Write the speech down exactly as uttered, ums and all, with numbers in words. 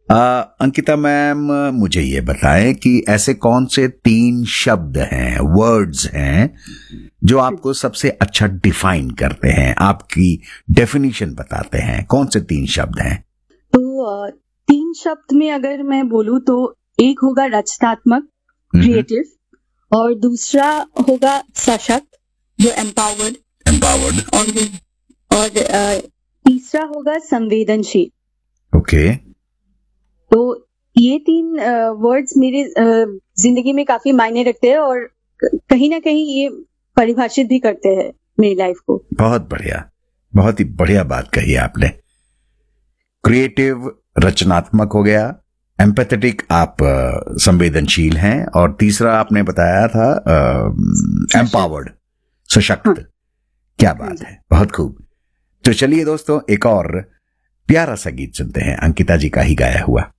आ, Ankita ma'am, मुझे ये बताएं कि ऐसे कौन से तीन शब्द हैं, वर्ड्स हैं, जो आपको सबसे अच्छा डिफाइन करते हैं, आपकी डेफिनेशन बताते हैं? कौन से तीन शब्द हैं? तो अ, तीन शब्द में अगर मैं बोलूं तो एक होगा रचनात्मक, क्रिएटिव, और दूसरा होगा सशक्त, जो एम्पावर्ड एम्पावर्ड और और अ, तीसरा होगा संवेदनशील। ओके। तो ये तीन वर्ड्स मेरे अ, जिंदगी में काफी मायने रखते हैं और कहीं ना कहीं ये परिभाषित भी करते हैं मेरी लाइफ को। बहुत बढ़िया, बहुत ही बढ़िया बात कही आपने। क्रिएटिव, रचनात्मक हो गया, एम्पैथेटिक, आप अ, संवेदनशील हैं, और तीसरा आपने बताया था एम्पावर्ड, सशक्त। हाँ। क्या बात है, बहुत खूब। तो चलिए दोस्तों, एक और प्यारा सा गीत सुनते हैं, अंकिता जी का ही गाया हुआ।